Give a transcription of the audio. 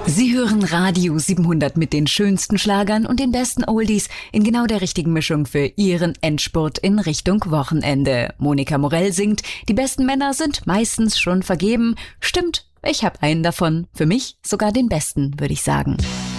Sie hören Radio 700 mit den schönsten Schlagern und den besten Oldies in genau der richtigen Mischung für Ihren Endspurt in Richtung Wochenende. Monika Morell singt, die besten Männer sind meistens schon vergeben. Stimmt, ich habe einen davon. Für mich sogar den besten, würde ich sagen.